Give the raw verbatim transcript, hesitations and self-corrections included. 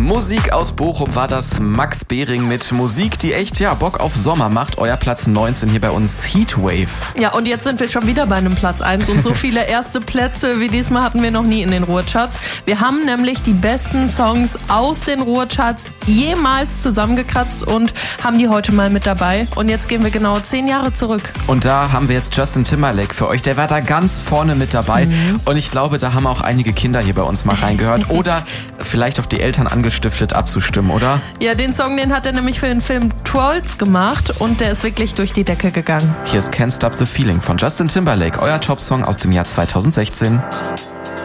Musik aus Bochum war das. Max Behring mit Musik, die echt ja Bock auf Sommer macht. Euer Platz neunzehn hier bei uns, Heatwave. Ja, und jetzt sind wir schon wieder bei einem Platz eins und so viele erste Plätze wie diesmal hatten wir noch nie in den Ruhrcharts. Wir haben nämlich die besten Songs aus den Ruhrcharts jemals zusammengekratzt und haben die heute mal mit dabei. Und jetzt gehen wir genau zehn Jahre zurück. Und da haben wir jetzt Justin Timberlake für euch. Der war da ganz vorne mit dabei. Mhm. Und ich glaube, da haben auch einige Kinder hier bei uns mal reingehört. Oder vielleicht auch die Eltern angestiftet abzustimmen, oder? Ja, den Song, den hat er nämlich für den Film Trolls gemacht und der ist wirklich durch die Decke gegangen. Hier ist Can't Stop the Feeling von Justin Timberlake, euer Top-Song aus dem Jahr zweitausendsechzehn.